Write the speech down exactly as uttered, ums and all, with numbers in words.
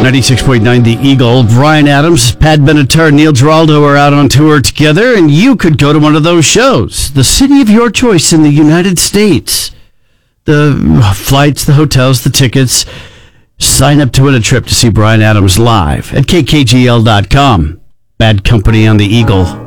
ninety-six point nine The Eagle. Bryan Adams, Pat Benatar, Neil Giraldo are out on tour together, and you could go to one of those shows. The city of your choice in the United States. The flights, the hotels, the tickets. Sign up to win a trip to see Bryan Adams live at K K G L dot com. Bad Company on The Eagle.